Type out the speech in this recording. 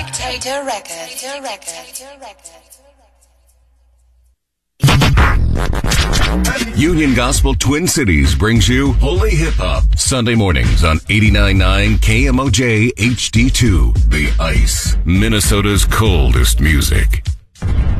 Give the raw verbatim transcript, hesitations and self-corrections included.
Dictator Records. Union Gospel Twin Cities brings you Holy Hip Hop Sunday mornings on eighty-nine point nine K M O J H D two. The Ice, Minnesota's coldest music.